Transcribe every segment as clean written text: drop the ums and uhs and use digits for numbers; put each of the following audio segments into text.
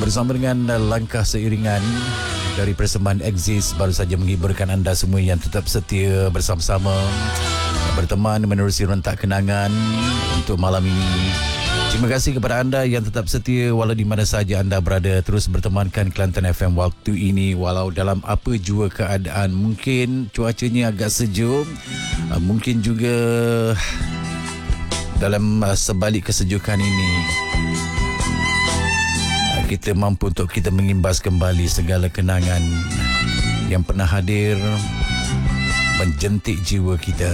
Bersama dengan langkah seiringan dari persembahan Exist, baru saja menghiburkan anda semua yang tetap setia bersama-sama berteman menerusi rentak kenangan untuk malam ini. Terima kasih kepada anda yang tetap setia walau di mana saja anda berada, terus bertemankan Kelantan FM waktu ini walau dalam apa jua keadaan. Mungkin cuacanya agak sejuk, mungkin juga dalam sebalik kesejukan ini kita mampu untuk kita mengimbas kembali segala kenangan yang pernah hadir menjentik jiwa kita.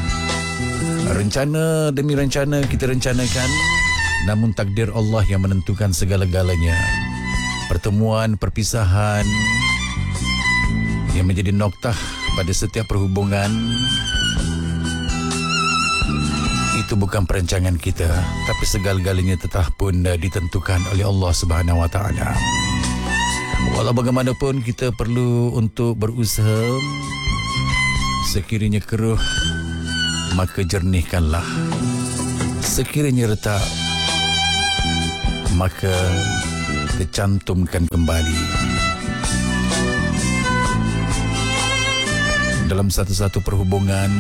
Rencana demi rencana kita rencanakan, namun takdir Allah yang menentukan segala-galanya. Pertemuan, perpisahan yang menjadi noktah pada setiap perhubungan, itu bukan perancangan kita, tapi segala-galanya tetap pun ditentukan oleh Allah Subhanahu Wa Taala. Walau bagaimanapun kita perlu untuk berusaha. Sekiranya keruh, maka jernihkanlah. Sekiranya retak, maka kecantumkan kembali. Dalam satu-satu perhubungan,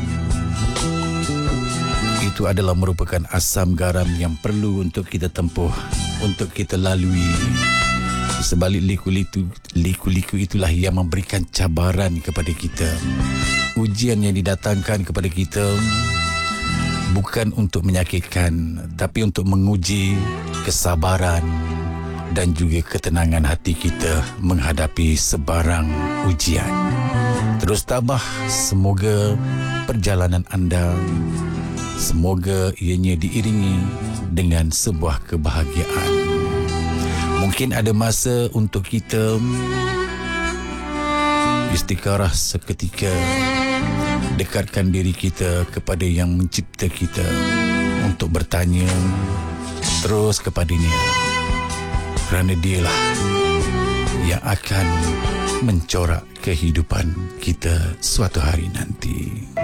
itu adalah merupakan asam garam yang perlu untuk kita tempuh, untuk kita lalui. Sebalik liku-liku itulah yang memberikan cabaran kepada kita. Ujian yang didatangkan kepada kita bukan untuk menyakitkan, tapi untuk menguji kesabaran dan juga ketenangan hati kita menghadapi sebarang ujian. Terus tabah, semoga perjalanan anda, semoga ianya diiringi dengan sebuah kebahagiaan. Mungkin ada masa untuk kita istikharah seketika, dekatkan diri kita kepada yang mencipta kita untuk bertanya terus kepadanya, kerana dialah yang akan mencorak kehidupan kita suatu hari nanti.